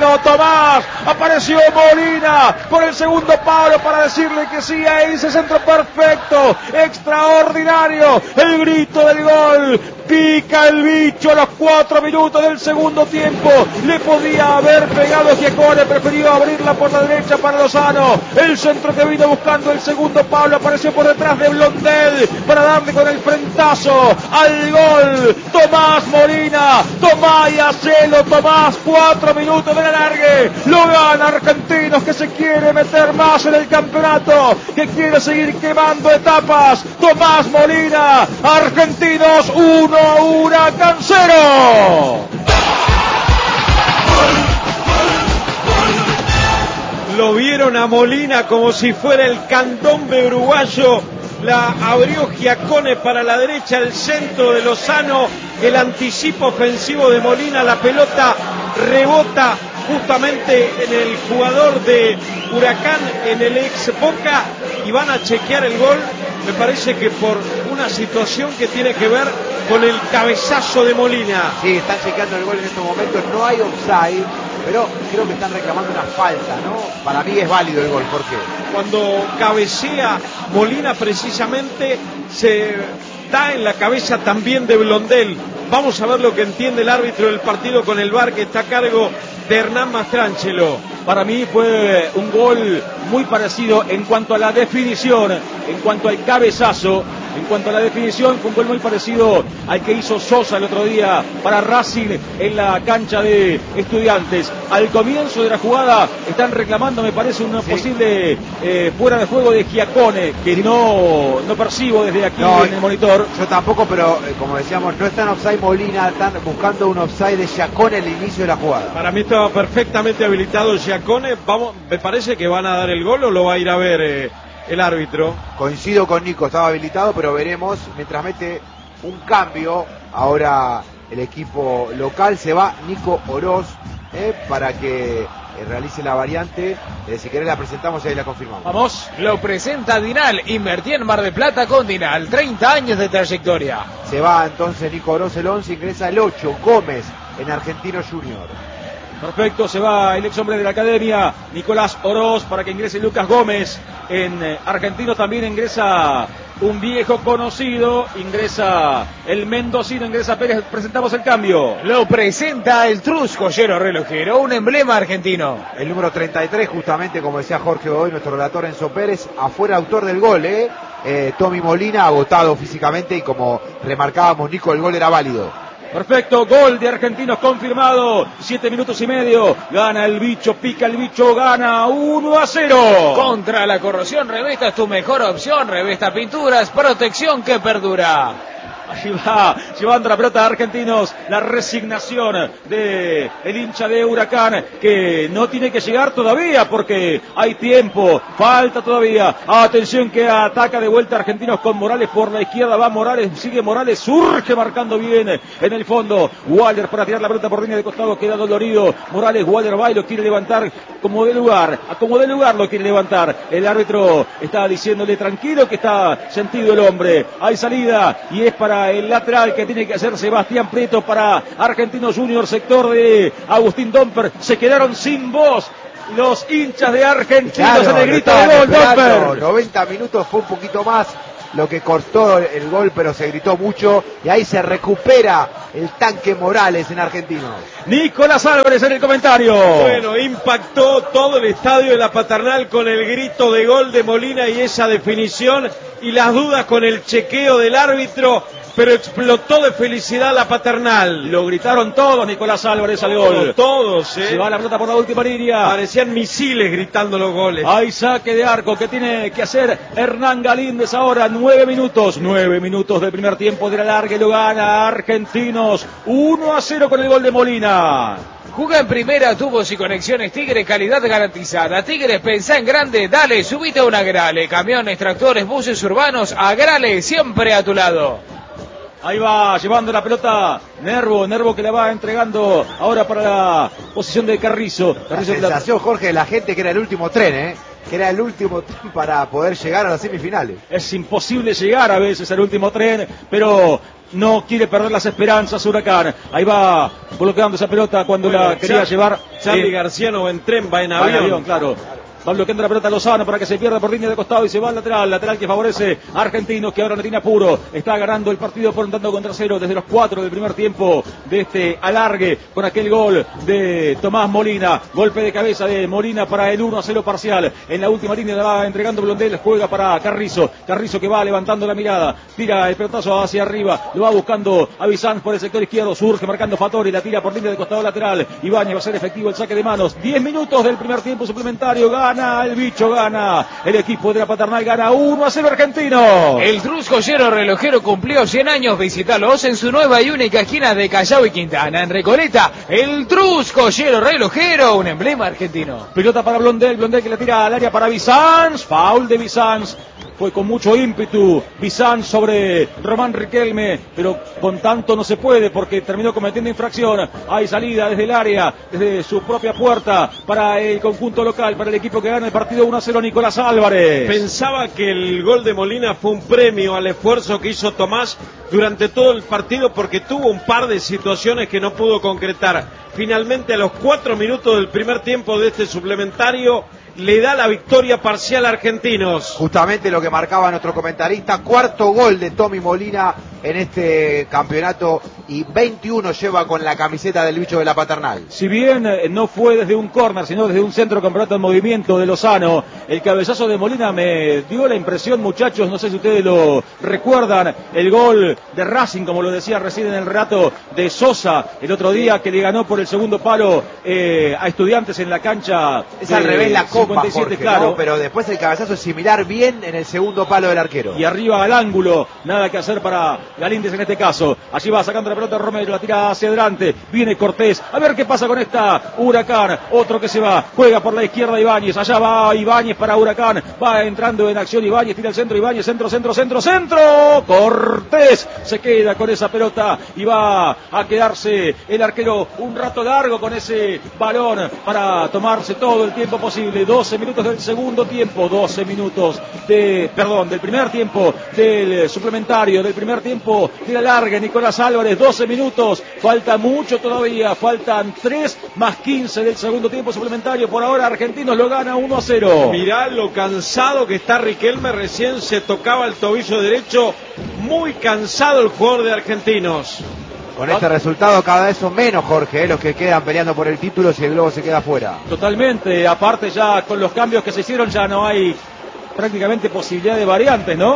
Tomás, apareció Molina por el segundo palo para decirle que sí a ese centro perfecto, extraordinario, el grito del gol, pica el bicho a los 4 minutos del segundo tiempo, le podía haber pegado Giacone, prefirió abrirla por la derecha para Lozano, el centro que vino buscando el segundo palo, apareció por detrás de Blondel, para darle con el frentazo al gol, Tomás Molina, Tomás y hacelo Tomás, 4 minutos de alargue, lo gana Argentinos que se quiere meter más en el campeonato, que quiere seguir quemando etapas, Tomás Molina, Argentinos 1, Huracán 0. Lo vieron a Molina como si fuera el candombe uruguayo, la abrió Giacone para la derecha, el centro de Lozano, el anticipo ofensivo de Molina, la pelota rebota justamente en el jugador de Huracán, en el ex Boca, y van a chequear el gol, me parece que por una situación que tiene que ver con el cabezazo de Molina. Sí, están chequeando el gol en estos momentos, no hay offside, pero creo que están reclamando una falta, ¿no? Para mí es válido el gol, ¿por qué? Cuando cabecea Molina precisamente se da en la cabeza también de Blondel. Vamos a ver lo que entiende el árbitro del partido con el VAR, que está a cargo de Hernán Mastrangelo. Para mí fue un gol muy parecido en cuanto a la definición, en cuanto al cabezazo, en cuanto a la definición, fue un gol muy parecido al que hizo Sosa el otro día para Racing en la cancha de Estudiantes. Al comienzo de la jugada están reclamando, me parece, una posible fuera de juego de Giacone, que no percibo desde aquí en el monitor. Yo tampoco, pero como decíamos, no está en offside Molina, están buscando un offside de Giacone al inicio de la jugada. Para mí estaba perfectamente habilitado Giacone. Vamos, me parece que van a dar el gol o lo va a ir a ver el árbitro. Coincido con Nico, estaba habilitado, pero veremos mientras mete un cambio. Ahora el equipo local se va Nico Oroz para que realice la variante. Si querés la presentamos y ahí la confirmamos. Vamos. Lo presenta Dinal. Invertí en Mar del Plata con Dinal. 30 años de trayectoria. Se va entonces Nico Oroz el 11, ingresa el 8, Gómez en Argentino Junior. Perfecto, se va el ex hombre de la academia, Nicolás Oroz, para que ingrese Lucas Gómez. En Argentino también ingresa un viejo conocido, ingresa el mendocino, ingresa Pérez. Presentamos el cambio. Lo presenta el Trus, joyero relojero, un emblema argentino. El número 33, justamente como decía Jorge Godoy, nuestro relator Enzo Pérez, afuera autor del gol, Tommy Molina, agotado físicamente, y como remarcábamos, Nico, el gol era válido. Perfecto, gol de Argentinos confirmado, 7 minutos y medio, gana el bicho, pica el bicho, gana 1-0. Contra la corrosión, Revesta es tu mejor opción, Revesta Pinturas, protección que perdura. Allí va, llevando la pelota a Argentinos, la resignación de el hincha de Huracán, que no tiene que llegar todavía porque hay tiempo, falta todavía. Atención que ataca de vuelta Argentinos con Morales por la izquierda, va Morales, sigue Morales, surge marcando bien en el fondo. Waller para tirar la pelota por línea de costado, queda dolorido. Morales, Waller va y lo quiere levantar como de lugar lo quiere levantar. El árbitro está diciéndole tranquilo que está sentido el hombre. Hay salida y es para el lateral que tiene que hacer Sebastián Prieto para Argentinos Junior, sector de Agustín Domper. Se quedaron sin voz los hinchas de Argentinos en el grito de gol. Domper. 90 minutos fue un poquito más lo que cortó el gol, pero se gritó mucho y ahí se recupera el tanque Morales en Argentinos. Nicolás Álvarez en el comentario. Bueno, impactó todo el estadio de la Paternal con el grito de gol de Molina y esa definición y las dudas con el chequeo del árbitro, pero explotó de felicidad la Paternal. Lo gritaron todos, Nicolás Álvarez al gol. Todos, Se va la pelota por la última línea. Parecían misiles gritando los goles. Hay saque de arco que tiene que hacer Hernán Galíndez ahora. 9 minutos del primer tiempo de la larga y lo gana Argentinos 1-0 con el gol de Molina. Juega en primera, tubos y conexiones Tigre, calidad garantizada. Tigre, pensá en grande, dale, subite a un Agrale. Camiones, tractores, buses urbanos, Agrale, siempre a tu lado. Ahí va llevando la pelota Nervo que la va entregando ahora para la posición de Carrizo. La sensación, Jorge, de la gente que era el último tren, que era el último tren para poder llegar a las semifinales. Es imposible llegar a veces al último tren, pero no quiere perder las esperanzas Huracán. Ahí va bloqueando esa pelota cuando la quería llevar. Charly García no va en tren, va en avión. Claro. Va bloqueando la pelota Lozano para que se pierda por línea de costado y se va al lateral que favorece a Argentinos, que ahora no tiene apuro. Está ganando el partido por un tanto contra cero desde los 4 del primer tiempo de este alargue con aquel gol de Tomás Molina. Golpe de cabeza de Molina para el 1-0 parcial. En la última línea la va entregando Blondel, juega para Carrizo. Carrizo que va levantando la mirada, tira el pelotazo hacia arriba, lo va buscando a Bizán por el sector izquierdo, surge marcando Fattori, la tira por línea de costado lateral. Ibáñez va a ser efectivo el saque de manos. 10 minutos del primer tiempo suplementario. Gana el bicho, gana el equipo de la Paternal, gana 1-0 Argentino. El Truscollero Relojero cumplió 100 años. Visítalos en su nueva y única esquina de Callao y Quintana, en Recoleta. El Truscollero Relojero, un emblema argentino. Pelota para Blondel que le tira al área para Bizanz. Foul de Bizanz. Fue con mucho ímpetu Bizanz sobre Román Riquelme, pero con tanto no se puede porque terminó cometiendo infracción. Hay salida desde el área, desde su propia puerta para el conjunto local, para el equipo que gana el partido 1-0, Nicolás Álvarez. Pensaba que el gol de Molina fue un premio al esfuerzo que hizo Tomás durante todo el partido, porque tuvo un par de situaciones que no pudo concretar. Finalmente, a los 4 minutos del primer tiempo de este suplementario, le da la victoria parcial a Argentinos. Justamente lo que marcaba nuestro comentarista, cuarto gol de Tommy Molina en este campeonato y 21 lleva con la camiseta del bicho de la Paternal. Si bien no fue desde un córner, sino desde un centro campeonato en movimiento de Lozano, el cabezazo de Molina me dio la impresión, muchachos, no sé si ustedes lo recuerdan, el gol de Racing, como lo decía recién en el relato de Sosa, el otro día que le ganó por el segundo palo a Estudiantes en la cancha. Es al revés la copa, 57, Jorge, claro. ¿no? Pero después el cabezazo es similar bien en el segundo palo del arquero. Y arriba al ángulo, nada que hacer para Galíndez en este caso. Allí va sacando la pelota Romero, la tira hacia adelante, viene Cortés, a ver qué pasa con esta Huracán, otro que se va, juega por la izquierda Ibáñez, allá va Ibáñez para Huracán, va entrando en acción Ibáñez, tira el centro, Ibáñez, centro, Cortés se queda con esa pelota y va a quedarse el arquero un rato largo con ese balón para tomarse todo el tiempo posible. 12 minutos del segundo tiempo, 12 minutos del primer tiempo, del suplementario, del primer tiempo de la larga. Nicolás Álvarez, 12 minutos, falta mucho todavía, faltan 3 más 15 del segundo tiempo suplementario. Por ahora Argentinos lo gana 1-0. Mirá lo cansado que está Riquelme, recién se tocaba el tobillo derecho, muy cansado el jugador de Argentinos. Con este resultado cada vez son menos, Jorge, los que quedan peleando por el título si el Globo se queda fuera. Totalmente, aparte ya con los cambios que se hicieron ya no hay prácticamente posibilidad de variantes, ¿no?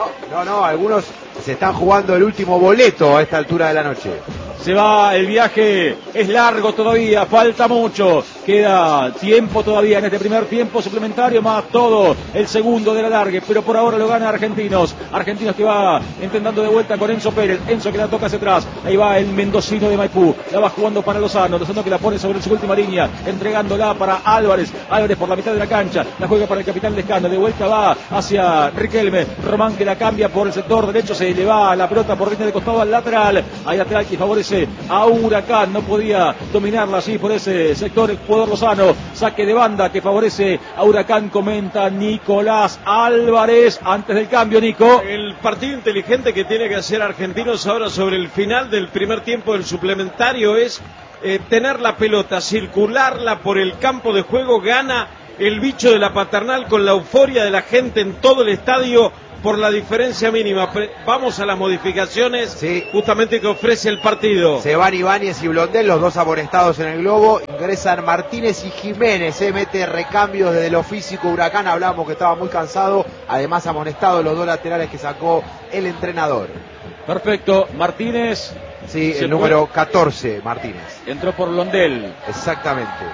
No, algunos se están jugando el último boleto a esta altura de la noche. Se va, el viaje es largo todavía, falta mucho, queda tiempo todavía en este primer tiempo suplementario, más todo el segundo de la largue, pero por ahora lo gana Argentinos que va intentando de vuelta con Enzo Pérez, Enzo que la toca hacia atrás, ahí va el mendocino de Maipú, la va jugando para Lozano que la pone sobre su última línea, entregándola para Álvarez por la mitad de la cancha, la juega para el capitán Lescano, de vuelta va hacia Riquelme, Román que la cambia por el sector derecho, se le va la pelota por línea de costado al lateral, hay lateral que favorece a Huracán, no podía dominarla así por ese sector el jugador Lozano, saque de banda que favorece a Huracán, comenta Nicolás Álvarez antes del cambio. Nico, el partido inteligente que tiene que hacer Argentinos ahora sobre el final del primer tiempo del suplementario es tener la pelota, circularla por el campo de juego. Gana el bicho de la Paternal con la euforia de la gente en todo el estadio por la diferencia mínima. Vamos a las modificaciones, sí, justamente que ofrece el partido. Se van Ibáñez y Blondel, los dos amonestados en el globo. Ingresan Martínez y Jiménez, mete recambios desde lo físico. Huracán, hablábamos que estaba muy cansado, además amonestado los dos laterales que sacó el entrenador. Perfecto, Martínez. Sí, el número 14, Martínez. Entró por Blondel. Exactamente.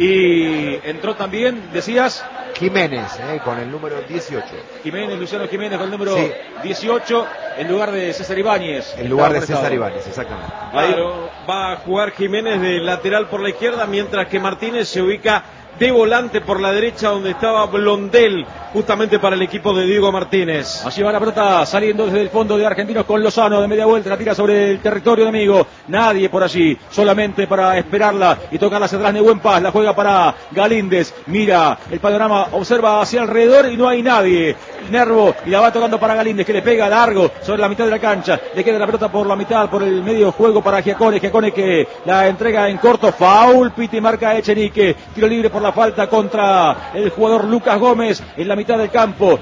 Y entró también, decías, Jiménez, con el número 18. Luciano Jiménez con el número 18, en lugar de César Ibáñez. En lugar de César Ibáñez, exactamente. Claro, va a jugar Jiménez de lateral por la izquierda, mientras que Martínez se ubica de volante por la derecha donde estaba Blondel, justamente para el equipo de Diego Martínez. Allí va la pelota saliendo desde el fondo de Argentinos con Lozano de media vuelta, la tira sobre el territorio enemigo, nadie por allí, solamente para esperarla y tocarla hacia atrás. Nehuen Paz, la juega para Galíndez, mira el panorama, observa hacia alrededor y no hay nadie. Nervo y la va tocando para Galíndez, que le pega largo sobre la mitad de la cancha, le queda la pelota por la mitad, por el medio juego para Giacone que la entrega en corto, foul, Piti marca Echenique, tiro libre por la falta contra el jugador Lucas Gómez en la mitad del campo.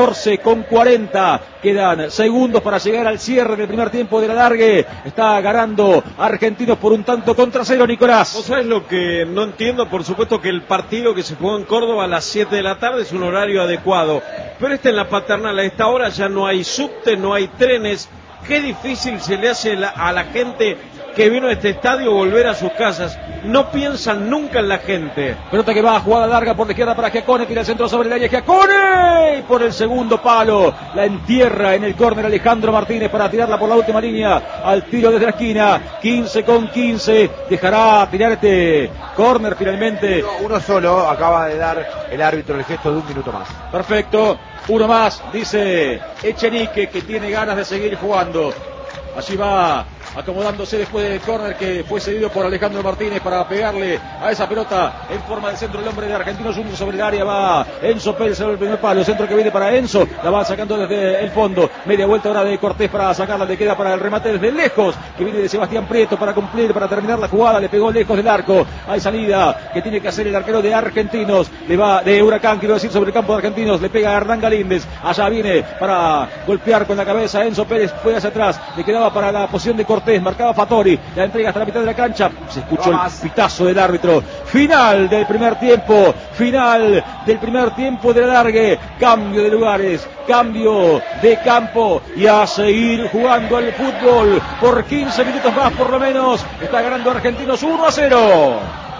14:40, quedan segundos para llegar al cierre del primer tiempo de la largue. Está ganando Argentinos por 1-0, Nicolás. ¿Vos sabés lo que no entiendo? Por supuesto que el partido que se jugó en Córdoba a las 7 de la tarde es un horario adecuado, pero en la Paternal a esta hora ya no hay subte, no hay trenes. Qué difícil se le hace a la gente que vino a este estadio volver a sus casas. No piensan nunca en la gente. Pelota que va, jugada larga por la izquierda para Giacone, tira el centro sobre el área, Giacone, y por el segundo palo la entierra en el córner Alejandro Martínez para tirarla por la última línea al tiro desde la esquina. 15:15, dejará tirar este córner finalmente. Uno solo, acaba de dar el árbitro el gesto de 1 minuto más. Perfecto, uno más, dice Echenique, que tiene ganas de seguir jugando. Allí va acomodándose después del córner que fue cedido por Alejandro Martínez para pegarle a esa pelota en forma del centro. El hombre de Argentinos Juniors sobre el área, va Enzo Pérez sobre el primer palo, centro que viene para Enzo, la va sacando desde el fondo, media vuelta ahora de Cortés para sacarla, le queda para el remate desde lejos, que viene de Sebastián Prieto para cumplir, para terminar la jugada, le pegó lejos del arco. Hay salida que tiene que hacer el arquero de Argentinos, le va de Huracán, quiero decir, sobre el campo de Argentinos, le pega a Hernán Galíndez, allá viene para golpear con la cabeza Enzo Pérez, fue hacia atrás, le quedaba para la posición de Cortés, marcaba Fatori, la entrega hasta la mitad de la cancha, se escuchó el pitazo del árbitro. Final del primer tiempo, final del primer tiempo de la largue, cambio de lugares, cambio de campo y a seguir jugando al fútbol por 15 minutos más por lo menos. Está ganando Argentinos 1-0.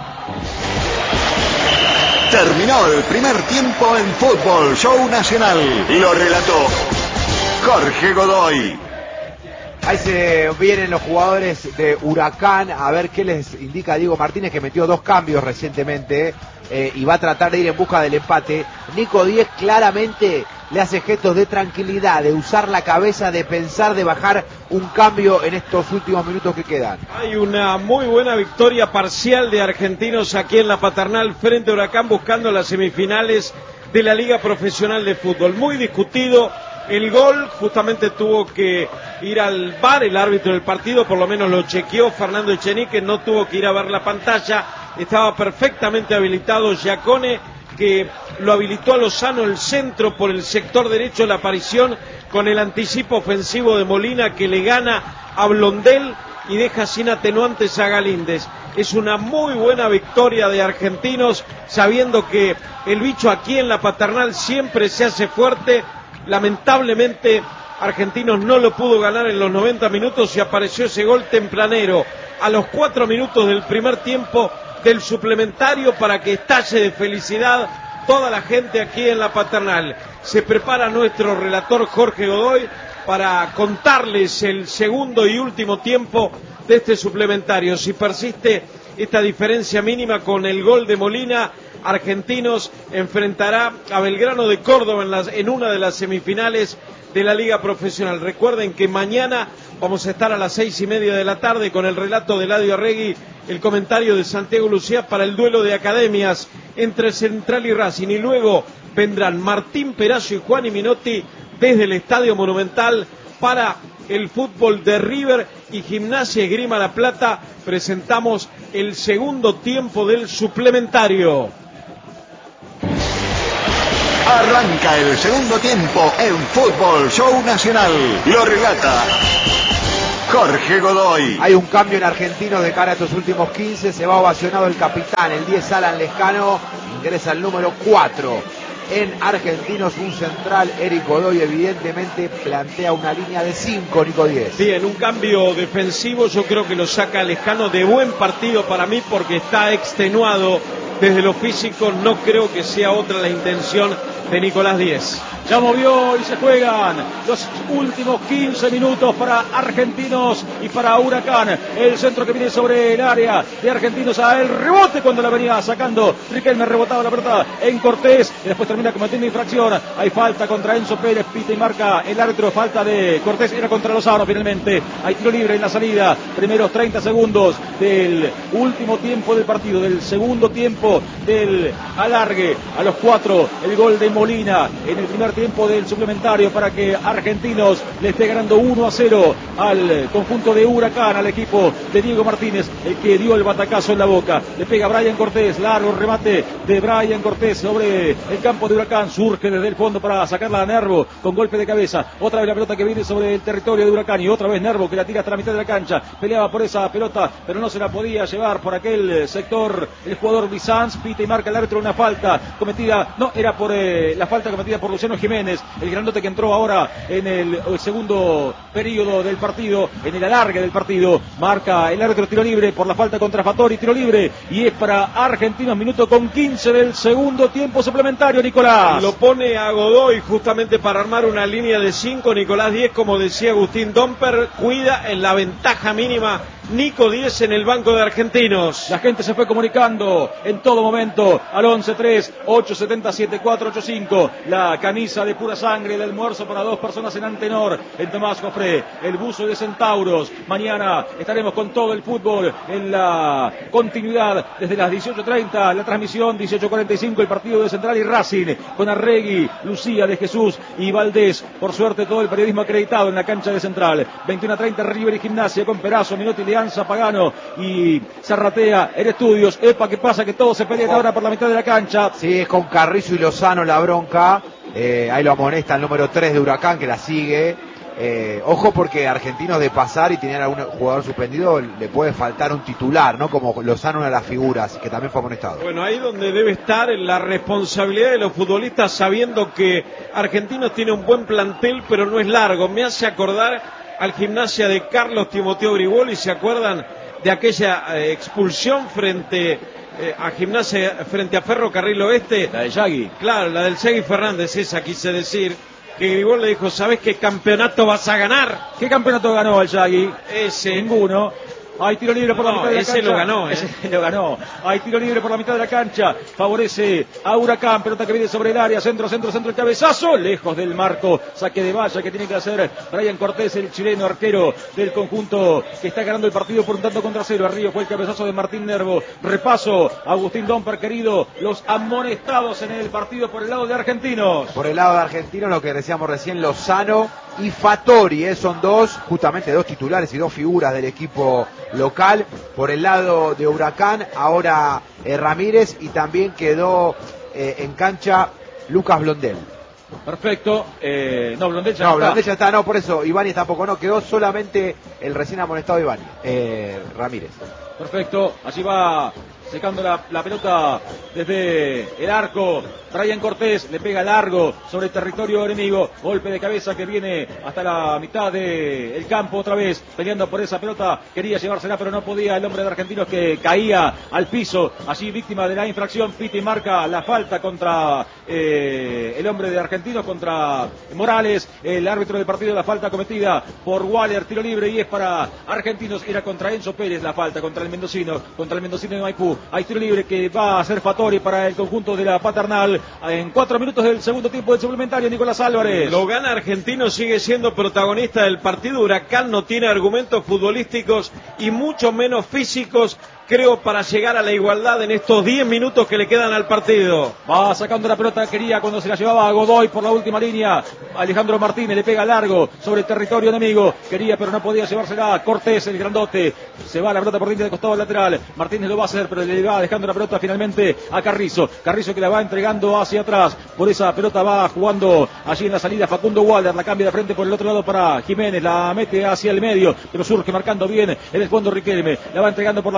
Terminó el primer tiempo en Fútbol Show Nacional. Lo relató Jorge Godoy. Ahí se vienen los jugadores de Huracán a ver qué les indica Diego Martínez, que metió 2 cambios recientemente y va a tratar de ir en busca del empate. Nico Díez claramente le hace gestos de tranquilidad, de usar la cabeza, de pensar, de bajar un cambio en estos últimos minutos que quedan. Hay una muy buena victoria parcial de Argentinos aquí en la Paternal frente a Huracán, buscando las semifinales de la Liga Profesional de Fútbol. Muy discutido. El gol justamente tuvo que ir al VAR, el árbitro del partido por lo menos lo chequeó, Fernando Echenique, no tuvo que ir a ver la pantalla, estaba perfectamente habilitado Giacone, que lo habilitó a Lozano el centro por el sector derecho, la aparición con el anticipo ofensivo de Molina que le gana a Blondel y deja sin atenuantes a Galíndez. Es una muy buena victoria de Argentinos, sabiendo que el bicho aquí en la Paternal siempre se hace fuerte. Lamentablemente Argentinos no lo pudo ganar en los 90 minutos y apareció ese gol tempranero a los 4 minutos del primer tiempo del suplementario para que estalle de felicidad toda la gente aquí en la Paternal. Se prepara nuestro relator Jorge Godoy para contarles el segundo y último tiempo de este suplementario. Si persiste esta diferencia mínima con el gol de Molina, Argentinos enfrentará a Belgrano de Córdoba en una de las semifinales de la Liga Profesional. Recuerden que mañana vamos a estar a las 6:30 de la tarde con el relato de Eladio Arregui, el comentario de Santiago Lucía para el duelo de academias entre Central y Racing, y luego vendrán Martín Perazo y Juan Minotti desde el Estadio Monumental para el fútbol de River y Gimnasia Esgrima La Plata. Presentamos el segundo tiempo del suplementario. Arranca el segundo tiempo en Fútbol Show Nacional. Lo relata Jorge Godoy. Hay un cambio en Argentinos de cara a estos últimos 15. Se va ovacionado el capitán, el 10 Alan Lescano. Ingresa el número 4. En Argentinos, un central, Eric Godoy, evidentemente plantea una línea de 5, Nico Díez. Bien, un cambio defensivo, yo creo que lo saca Lescano de buen partido para mí porque está extenuado desde lo físico no creo que sea otra la intención de Nicolás Díez. Ya movió y se juegan los últimos 15 minutos para Argentinos y para Huracán. El centro que viene sobre el área de Argentinos, a el rebote cuando la venía sacando Riquelme, rebotaba la pelota en Cortés y después termina cometiendo infracción. Hay falta contra Enzo Pérez, pita y marca el árbitro. Falta de Cortés, era contra Lozano finalmente. Hay tiro libre en la salida. Primeros 30 segundos del último tiempo del partido, del segundo tiempo del alargue. A los 4 el gol de Molina en el primer tiempo del suplementario para que Argentinos le esté ganando 1-0 al conjunto de Huracán, al equipo de Diego Martínez, el que dio el batacazo en la boca. Le pega Brian Cortés, largo remate de Brian Cortés sobre el campo de Huracán, surge desde el fondo para sacarla a Nervo con golpe de cabeza. Otra vez la pelota que viene sobre el territorio de Huracán y otra vez Nervo que la tira hasta la mitad de la cancha. Peleaba por esa pelota, pero no se la podía llevar por aquel sector el jugador Bizanz. Pita y marca el árbitro una falta cometida, no, era por la falta cometida por Luciano Jiménez, el grandote que entró ahora en el segundo periodo del partido, en el alargue del partido. Marca el árbitro tiro libre por la falta contra Fattori, tiro libre, y es para Argentinos, minuto con 15 del segundo tiempo suplementario, Nicolás. Lo pone a Godoy justamente para armar una línea de 5, Nicolás Díez, como decía Agustín Domper, cuida en la ventaja mínima Nico Díez en el banco de Argentinos. La gente se fue comunicando en todo momento al 11-3-870-7485. La camisa de pura sangre del almuerzo para 2 personas en Antenor, en Tomás Jofré, el buzo de Centauros. Mañana estaremos con todo el fútbol en la continuidad desde las 18:30, la transmisión 18:45, el partido de Central y Racing, con Arregui, Lucía de Jesús y Valdés. Por suerte todo el periodismo acreditado en la cancha de Central. 21:30 River y Gimnasia con Perazo, Minotti, Leanza, Pagano y Zarratea en Estudios. Epa, ¿qué pasa? Que todos se pelean ahora por la mitad de la cancha. Sí, es con Carrizo y Lozano la bronca. Ahí lo amonesta el número 3 de Huracán, que la sigue. Ojo, porque Argentinos, de pasar y tener algún jugador suspendido, le puede faltar un titular, ¿no? Como Lozano, una de las figuras, que también fue amonestado. Bueno, ahí donde debe estar la responsabilidad de los futbolistas, sabiendo que Argentinos tiene un buen plantel, pero no es largo. Me hace acordar al Gimnasia de Carlos Timoteo Griboli, ¿se acuerdan de aquella expulsión frente a Gimnasia, frente a Ferrocarril Oeste? La de Yagui. Claro, la del Yagui Fernández, esa quise decir. Que Gribol le dijo, ¿sabes qué campeonato vas a ganar? ¿Qué campeonato ganó el Yagui? Ese. Ninguno. Hay tiro libre por la mitad de la cancha. Ese lo ganó, Ese lo ganó. Hay tiro libre por la mitad de la cancha. Favorece a Huracán. Pelota que viene sobre el área. Centro, el cabezazo. Lejos del marco. Saque de valla que tiene que hacer Brian Cortés, el chileno arquero del conjunto que está ganando el partido por un tanto contra 0. Arriba fue el cabezazo de Martín Nervo. Repaso. Agustín Domper, querido. Los amonestados en el partido por el lado de Argentinos. Por el lado de Argentinos, lo que decíamos recién, Lozano y Fattori, son justamente dos titulares y dos figuras del equipo local. Por el lado de Huracán, ahora Ramírez, y también quedó en cancha Lucas Blondel. Perfecto. No, Blondel ya no, está. Blondel ya está, no, por eso Ibáñez tampoco, no, quedó solamente el recién amonestado Ibáñez, Ramírez. Perfecto, allí va secando la pelota desde el arco. Brian Cortés le pega largo sobre el territorio enemigo. Golpe de cabeza que viene hasta la mitad del campo otra vez. Peleando por esa pelota. Quería llevársela pero no podía. El hombre de Argentinos que caía al piso. Allí víctima de la infracción. Piti marca la falta contra el hombre de Argentinos, contra Morales. El árbitro del partido, la falta cometida por Waller. Tiro libre y es para Argentinos. Era contra Enzo Pérez la falta, contra el mendocino de Maipú. Hay tiro libre que va a ser Fattori para el conjunto de la Paternal. En 4 minutos del segundo tiempo del suplementario, Nicolás Álvarez. Lo gana Argentinos, sigue siendo protagonista del partido. Huracán no tiene argumentos futbolísticos y mucho menos físicos, creo, para llegar a la igualdad en estos 10 minutos que le quedan al partido. Va sacando la pelota, quería cuando se la llevaba a Godoy por la última línea. Alejandro Martínez le pega largo sobre el territorio enemigo. Quería pero no podía llevársela. Cortés, el grandote. Se va la pelota por dentro del costado lateral. Martínez lo va a hacer, pero le va dejando la pelota finalmente a Carrizo. Carrizo que la va entregando hacia atrás. Por esa pelota va jugando allí en la salida Facundo Waller. La cambia de frente por el otro lado para Jiménez. La mete hacia el medio, pero surge marcando bien en el fondo Riquelme. La va entregando por la mitad de la cancha.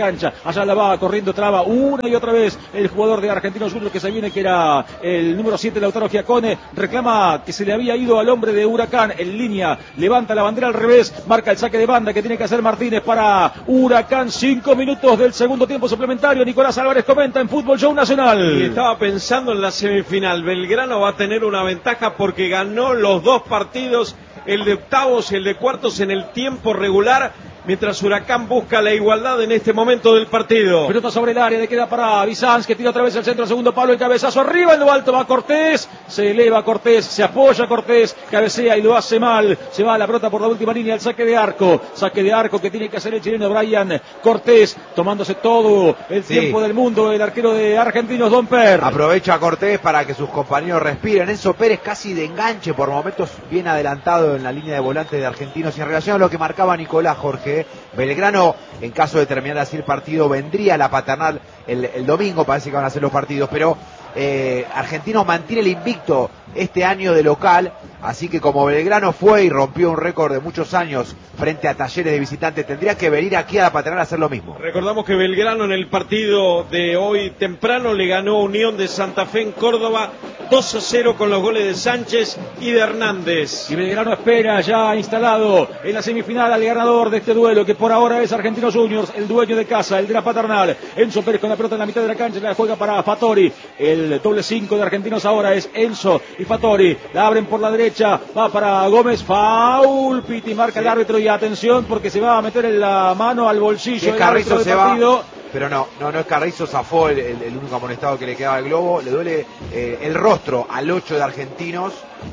cancha. Allá la va corriendo, traba una y otra vez el jugador de Argentinos Juniors que se viene, que era el número 7, Lautaro Giacone. Reclama que se le había ido al hombre de Huracán en línea. Levanta la bandera al revés. Marca el saque de banda que tiene que hacer Martínez para Huracán. 5 minutos del segundo tiempo suplementario. Nicolás Álvarez comenta en Fútbol Show Nacional. Y estaba pensando en la semifinal. Belgrano va a tener una ventaja porque ganó los 2 partidos, el de octavos y el de cuartos, en el tiempo regular, mientras Huracán busca la igualdad en este momento del partido. Pelota sobre el área, le queda para Bizanz, que tira otra vez el centro, segundo palo, el cabezazo arriba, en lo alto va Cortés, se eleva Cortés, se apoya Cortés, cabecea y lo hace mal, se va la pelota por la última línea, el saque de arco que tiene que hacer el chileno Brian Cortés, tomándose todo el tiempo del mundo, el arquero de Argentinos, Don Per. Aprovecha Cortés para que sus compañeros respiren. Enzo Pérez casi de enganche, por momentos bien adelantado en la línea de volantes de Argentinos, y en relación a lo que marcaba Nicolás, Jorge, Belgrano, en caso de terminar así el partido, vendría a la Paternal el domingo, parece que van a ser los partidos, pero Argentinos mantiene el invicto este año de local, así que como Belgrano fue y rompió un récord de muchos años frente a Talleres de visitante, tendría que venir aquí a la Paternal a hacer lo mismo. Recordamos que Belgrano en el partido de hoy temprano le ganó Unión de Santa Fe en Córdoba 2-0 con los goles de Sánchez y de Hernández. Y Belgrano espera ya instalado en la semifinal al ganador de este duelo, que por ahora es Argentinos Juniors, el dueño de casa, el de la Paternal. Enzo Pérez con la pelota en la mitad de la cancha, la juega para Fattori. El doble 5 de Argentinos ahora es Enzo y Fattori. La abren por la derecha, va para Gómez, foul, Piti marca el árbitro, y atención porque se va a meter en la mano al bolsillo del árbitro del partido. Pero no es Carrizo, zafó el único amonestado que le quedaba al globo. Le duele el rostro al 8 de Argentinos,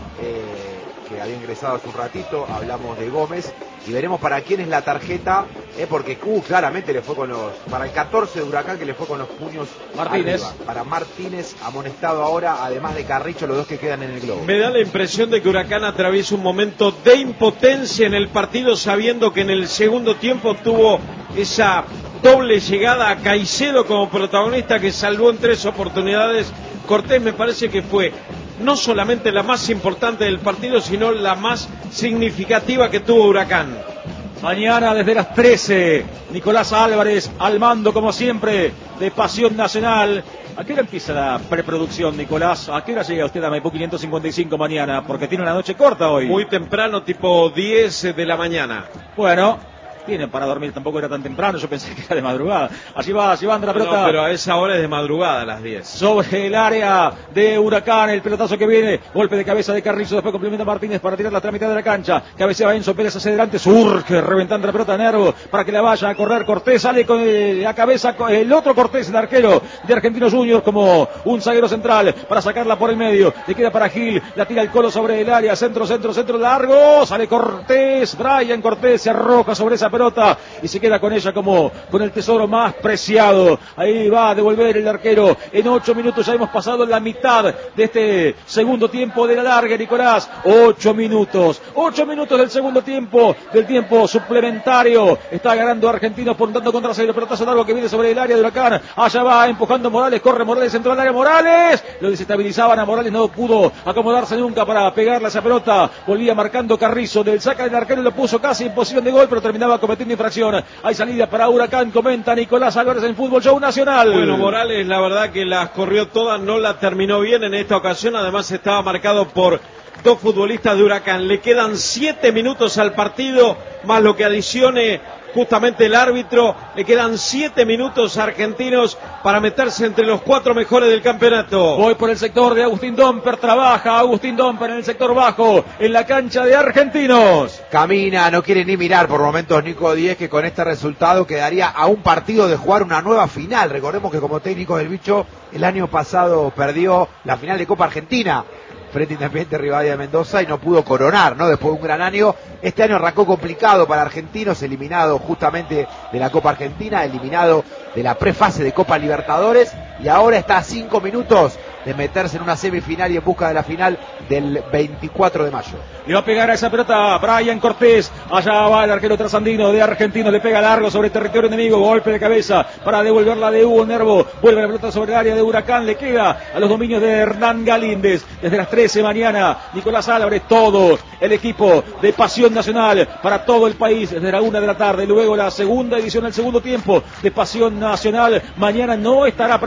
que había ingresado hace un ratito. Hablamos de Gómez y veremos para quién es la tarjeta, porque claramente le fue para el 14 de Huracán, que le fue con los puños Martínez arriba. Para Martínez, amonestado ahora, además de Carrizo, los dos que quedan en el globo. Me da la impresión de que Huracán atraviesa un momento de impotencia en el partido, sabiendo que en el segundo tiempo tuvo esa doble llegada a Caicedo como protagonista, que salvó en 3 oportunidades. Cortés me parece que fue no solamente la más importante del partido, sino la más significativa que tuvo Huracán. Mañana desde las 13, Nicolás Álvarez al mando, como siempre, de Pasión Nacional. ¿A qué hora empieza la preproducción, Nicolás? ¿A qué hora llega usted a Maipú 555 mañana? Porque tiene una noche corta hoy. Muy temprano, tipo 10 de la mañana. Bueno, tienen para dormir, tampoco era tan temprano, yo pensé que era de madrugada. Así va llevando la pelota. No, pero a esa hora es de madrugada, a las 10. Sobre el área de Huracán, el pelotazo que viene, golpe de cabeza de Carrizo, después complementa Martínez para tirar la otra mitad de la cancha. Cabecea Enzo Pérez hacia adelante, surge, reventando la pelota a Nervo para que la vaya a correr Cortés, sale con la cabeza, el otro Cortés, el arquero de Argentinos Juniors, como un zaguero central para sacarla por el medio. Le queda para Gil, la tira el Colo sobre el área, centro largo, sale Cortés, Brian Cortés se arroja sobre esa pelota y se queda con ella como con el tesoro más preciado. Ahí va a devolver el arquero. En 8 minutos ya hemos pasado la mitad de este segundo tiempo de la larga, Nicolás. 8 minutos del segundo tiempo, del tiempo suplementario. Está ganando Argentinos por un tanto contra cero. Pelotazo largo que viene sobre el área de Huracán. Allá va empujando Morales, corre Morales, entró al área Morales. Lo desestabilizaban a Morales, no pudo acomodarse nunca para pegarle a esa pelota. Volvía marcando Carrizo, del saca del arquero, lo puso casi en posición de gol, pero terminaba cometiendo infracción. Hay salida para Huracán, comenta Nicolás Álvarez en Fútbol Show Nacional. Bueno, Morales la verdad que las corrió todas, no la terminó bien en esta ocasión, además estaba marcado por 2 futbolistas de Huracán. Le quedan 7 minutos al partido, más lo que adicione justamente el árbitro. Le quedan 7 minutos a Argentinos para meterse entre los 4 mejores del campeonato. Voy por el sector de Agustín Domper, trabaja Agustín Domper en el sector bajo, en la cancha de Argentinos. Camina, no quiere ni mirar por momentos Nico Díez, que con este resultado quedaría a un partido de jugar una nueva final. Recordemos que como técnico del bicho, el año pasado perdió la final de Copa Argentina frente a Independiente Rivadavia de Mendoza y no pudo coronar, ¿no? Después de un gran año. Este año arrancó complicado para Argentinos, eliminado justamente de la Copa Argentina, eliminado de la prefase de Copa Libertadores, y ahora está a 5 minutos de meterse en una semifinal y en busca de la final del 24 de mayo. Le va a pegar a esa pelota Brian Cortés. Allá va el arquero trasandino de Argentinos. Le pega largo sobre el territorio enemigo. Golpe de cabeza para devolverla de Hugo Nervo. Vuelve la pelota sobre el área de Huracán. Le queda a los dominios de Hernán Galíndez. Desde las 13 mañana, Nicolás Álvarez, todo el equipo de Pasión Nacional para todo el país. Desde la 1 de la tarde. Luego la segunda edición, el segundo tiempo de Pasión Nacional. Mañana no estará